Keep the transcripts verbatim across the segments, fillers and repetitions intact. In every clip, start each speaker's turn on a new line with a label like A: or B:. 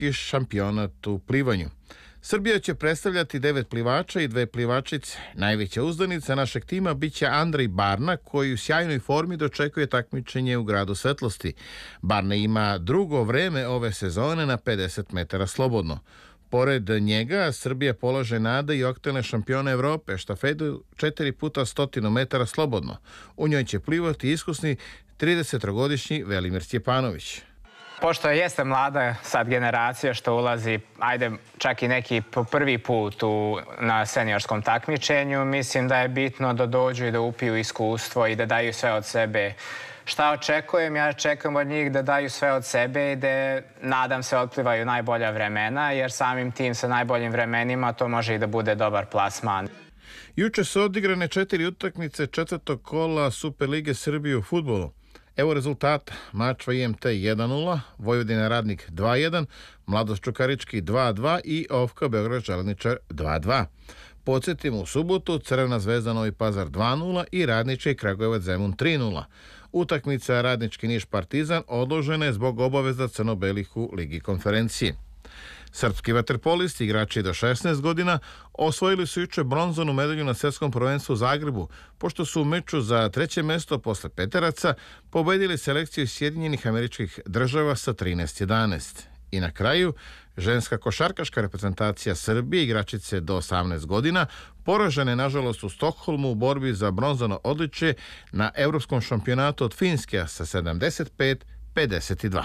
A: svjetski šampionat u plivanju. Srbija će predstavljati devet plivača i dve plivačice. Najveća uzdanica našeg tima biće Andrej Barna, koji u sjajnoj formi dočekuje takmičenje u Gradu svetlosti. Barna ima drugo vreme ove sezone na pedeset metara slobodno. Pored njega, Srbija polaže nade i aktuelne šampione Evrope, štafetu četiri puta stotinu metara slobodno. U njoj će plivati iskusni tridesettrogodišnji Velimir Stjepanović.
B: Pošto jeste mlada sad generacija što ulazi, ajde čak i neki prvi put u, na seniorskom takmičenju, mislim da je bitno da dođu i da upiju iskustvo i da daju sve od sebe. Šta očekujem? Ja očekujem od njih da daju sve od sebe i da, nadam se, otplivaju najbolja vremena, jer samim tim sa najboljim vremenima to može i da bude dobar plasman.
A: Juče su odigrane četiri utakmice četvrtog kola Superlige Srbije u fudbalu. Evo rezultata: Mačva I M T jedan nula, Vojvodina Radnik dva jedan, Mladost Čukarički dva dva i Ofka Beograd Železničar dva dva. Podsjetimo, u subotu Crvena zvezda Novi Pazar dva nula i Radnički Kragujevac Zemun tri nula. Utakmica Radnički Niš Partizan odložena je zbog obaveza crno-belih u Ligi konferencije. Srpski vaterpolisti, igrači do šesnaest godina, osvojili su juče bronzanu medalju na svjetskom prvenstvu u Zagrebu, pošto su u meču za treće mesto posle peteraca pobedili selekciju Sjedinjenih Američkih Država sa trinaest jedanaest. I na kraju, ženska košarkaška reprezentacija Srbije, igračice do osamnaest godina, poražene nažalost u Stokholmu u borbi za bronzano odličje na Evropskom šampionatu od Finske sa sedamdeset pet pedeset dva.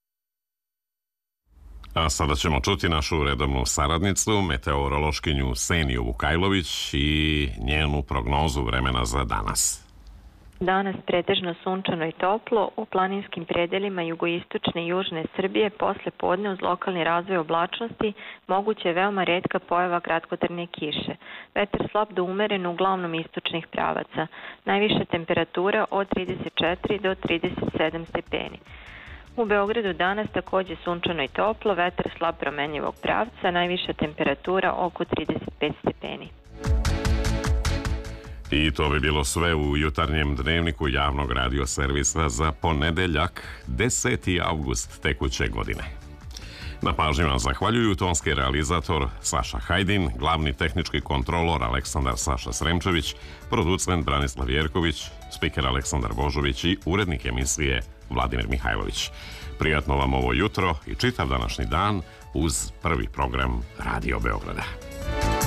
C: A sada ćemo čuti našu redovnu saradnicu, meteorološkinju Seniju Vukajlović i njenu prognozu vremena za danas.
D: Danas pretežno sunčano i toplo, u planinskim predelima jugoistočne i južne Srbije posle podne uz lokalni razvoj oblačnosti moguće je veoma retka pojava kratkotrajne kiše. Vetar slab do umeren uglavnom istočnih pravaca. Najviša temperatura od trideset četiri do trideset sedam stepeni. U Beogradu danas takođe sunčano i toplo, vetar slab promenljivog pravca, najviša temperatura oko trideset pet stepeni.
C: I to bi bilo sve u jutarnjem dnevniku javnog radio servisa za ponedeljak, deseti avgust tekuće godine. Na pažnji vam zahvaljuju tonski realizator Saša Hajdin, glavni tehnički kontrolor Aleksandar Saša Sremčević, producent Branislav Jerković, spiker Aleksandar Božović i urednik emisije Vladimir Mihajlović. Prijatno vam ovo jutro i čitav današnji dan uz prvi program Radio Beograda.